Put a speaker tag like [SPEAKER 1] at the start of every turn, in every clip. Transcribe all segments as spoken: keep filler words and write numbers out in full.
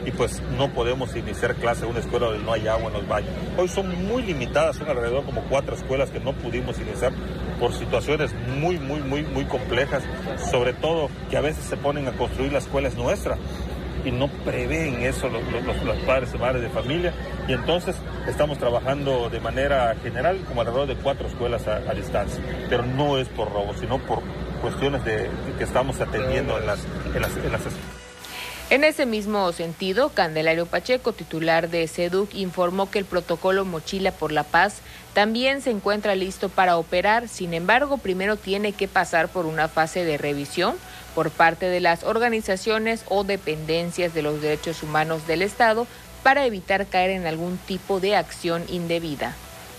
[SPEAKER 1] y pues no podemos iniciar clase en una escuela donde no hay agua en los baños. Hoy son muy limitadas, son alrededor como cuatro escuelas que no pudimos iniciar por situaciones muy, muy, muy, muy complejas, sobre todo que a veces se ponen a construir la escuela es nuestra y no prevén eso los, los, los padres y madres de familia, y entonces estamos trabajando de manera general como alrededor de cuatro escuelas a, a distancia, pero no es por robo, sino por cuestiones de, que estamos atendiendo en las, en las, en las escuelas.
[SPEAKER 2] En ese mismo sentido, Candelario Pacheco, titular de SEDUC, informó que el protocolo Mochila por la Paz también se encuentra listo para operar. Sin embargo, primero tiene que pasar por una fase de revisión por parte de las organizaciones o dependencias de los derechos humanos del Estado para evitar caer en algún tipo de acción indebida.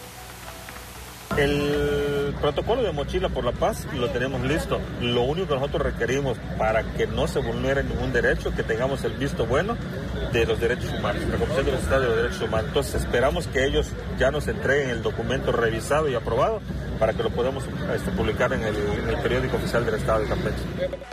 [SPEAKER 1] El protocolo de Mochila por la Paz lo tenemos listo. Lo único que nosotros requerimos para que no se vulnere ningún derecho, que tengamos el visto bueno de los derechos humanos, la Comisión de los Estados de los Derechos Humanos. Entonces esperamos que ellos ya nos entreguen el documento revisado y aprobado para que lo podamos este, publicar en el, en el periódico oficial del Estado de Campeche.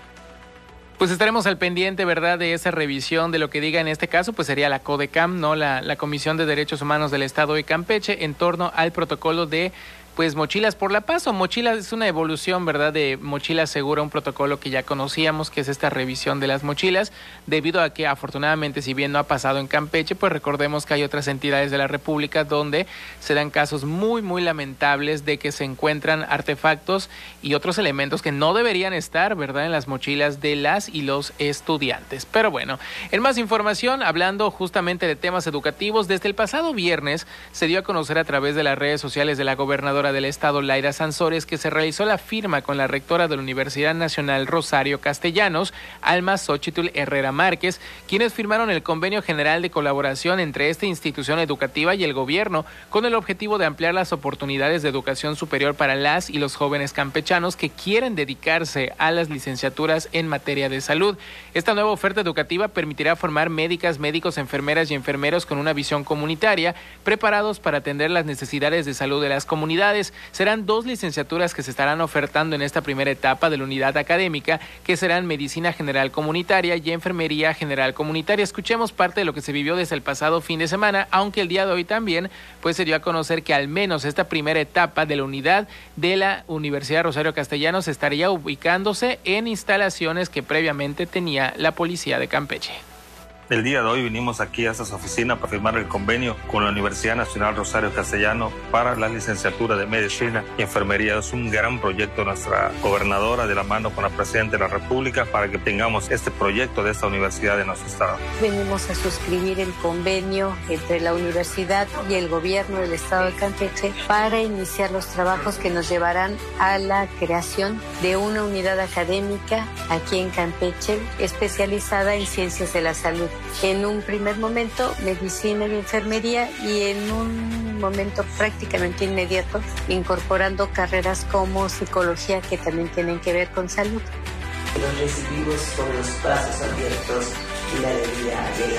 [SPEAKER 3] Pues estaremos al pendiente, ¿verdad?, de esa revisión de lo que diga en este caso, pues sería la CODECAM, ¿no? La, la Comisión de Derechos Humanos del Estado de Campeche, en torno al protocolo de pues Mochilas por la Paz, o Mochilas es una evolución, ¿verdad?, de Mochila Segura, un protocolo que ya conocíamos, que es esta revisión de las mochilas, debido a que afortunadamente, si bien no ha pasado en Campeche, pues recordemos que hay otras entidades de la República donde se dan casos muy, muy lamentables de que se encuentran artefactos y otros elementos que no deberían estar, ¿verdad?, en las mochilas de las y los estudiantes. Pero bueno, en más información, hablando justamente de temas educativos, desde el pasado viernes se dio a conocer a través de las redes sociales de la gobernadora del Estado, Laida Sansores, que se realizó la firma con la rectora de la Universidad Nacional Rosario Castellanos, Alma Xochitl Herrera Márquez, quienes firmaron el convenio general de colaboración entre esta institución educativa y el gobierno, con el objetivo de ampliar las oportunidades de educación superior para las y los jóvenes campechanos que quieren dedicarse a las licenciaturas en materia de salud. Esta nueva oferta educativa permitirá formar médicas, médicos, enfermeras y enfermeros con una visión comunitaria, preparados para atender las necesidades de salud de las comunidades. Serán dos licenciaturas que se estarán ofertando en esta primera etapa de la unidad académica, que serán Medicina General Comunitaria y Enfermería General Comunitaria. Escuchemos parte de lo que se vivió desde el pasado fin de semana, aunque el día de hoy también pues se dio a conocer que al menos esta primera etapa de la unidad de la Universidad Rosario Castellanos estaría ubicándose en instalaciones que previamente tenía la Policía de Campeche.
[SPEAKER 1] El día de hoy vinimos aquí a estas oficinas para firmar el convenio con la Universidad Nacional Rosario Castellano para la licenciatura de Medicina y Enfermería. Es un gran proyecto de nuestra gobernadora, de la mano con la Presidenta de la República, para que tengamos este proyecto de esta universidad de nuestro estado.
[SPEAKER 4] Venimos a suscribir el convenio entre la universidad y el gobierno del estado de Campeche para iniciar los trabajos que nos llevarán a la creación de una unidad académica aquí en Campeche especializada en ciencias de la salud. En un primer momento, medicina y enfermería, y en un momento prácticamente inmediato, incorporando carreras como psicología, que también tienen que ver con salud.
[SPEAKER 5] Los recibimos con los brazos abiertos y la alegría del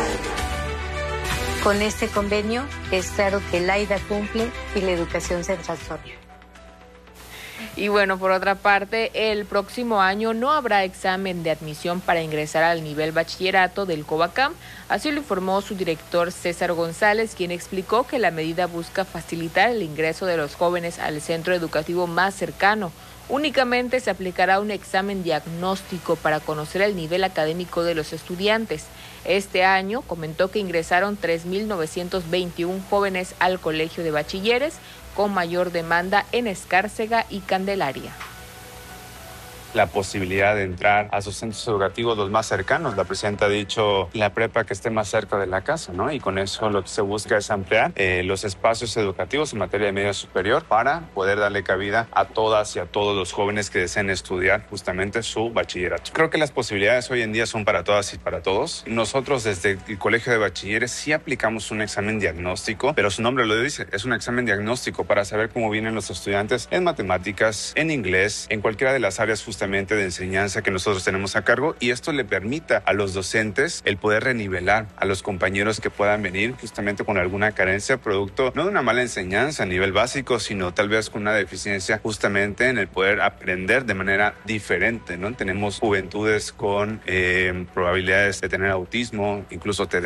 [SPEAKER 5] alma.
[SPEAKER 4] Con este convenio, es claro que el AIDA cumple y la educación se transforma.
[SPEAKER 2] Y bueno, por otra parte, el próximo año no habrá examen de admisión para ingresar al nivel bachillerato del COBACAM. Así lo informó su director César González, quien explicó que la medida busca facilitar el ingreso de los jóvenes al centro educativo más cercano. Únicamente se aplicará un examen diagnóstico para conocer el nivel académico de los estudiantes. Este año comentó que ingresaron tres mil novecientos veintiún jóvenes al Colegio de Bachilleres, con mayor demanda en Escárcega y Candelaria.
[SPEAKER 6] La posibilidad de entrar a sus centros educativos los más cercanos. La presidenta ha dicho la prepa que esté más cerca de la casa, ¿no? Y con eso lo que se busca es ampliar eh, los espacios educativos en materia de medio superior para poder darle cabida a todas y a todos los jóvenes que deseen estudiar justamente su bachillerato. Creo que las posibilidades hoy en día son para todas y para todos. Nosotros desde el Colegio de Bachilleres sí aplicamos un examen diagnóstico, pero su nombre lo dice, es un examen diagnóstico para saber cómo vienen los estudiantes en matemáticas, en inglés, en cualquiera de las áreas justamente de enseñanza que nosotros tenemos a cargo, y esto le permita a los docentes el poder renivelar a los compañeros que puedan venir justamente con alguna carencia producto no de una mala enseñanza a nivel básico, sino tal vez con una deficiencia justamente en el poder aprender de manera diferente, ¿no? Tenemos juventudes con eh, probabilidades de tener autismo, incluso T D A H.